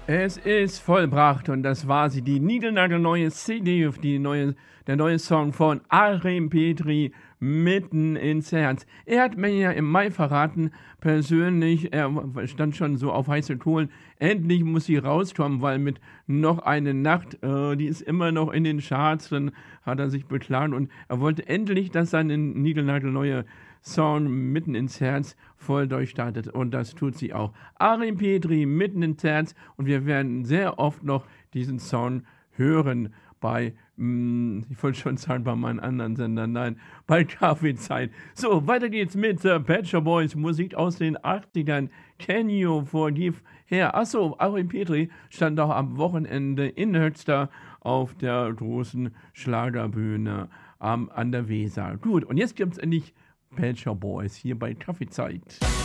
Es ist vollbracht und das war sie, die niegelnagelneue CD, der neue Song von Arim Petri, Mitten ins Herz. Er hat mir ja im Mai verraten, persönlich, er stand schon so auf heiße Kohlen, endlich muss sie rauskommen, weil mit noch eine Nacht, die ist immer noch in den Charts, dann hat er sich beklagt und er wollte endlich, dass seine niegelnagelneue Song Mitten ins Herz voll durchstartet und das tut sie auch. Arim Petri, Mitten ins Herz und wir werden sehr oft noch diesen Song hören bei, ich wollte schon sagen, bei meinen anderen Sendern, nein, bei Kaffeezeit. So, weiter geht's mit Pet Shop Boys, Musik aus den 80ern. Can you forgive her? Achso, Arim Petri stand auch am Wochenende in Höxter auf der großen Schlagerbühne an der Weser. Gut, und jetzt gibt's endlich Pet Shop Boys hier bei Kaffeezeit.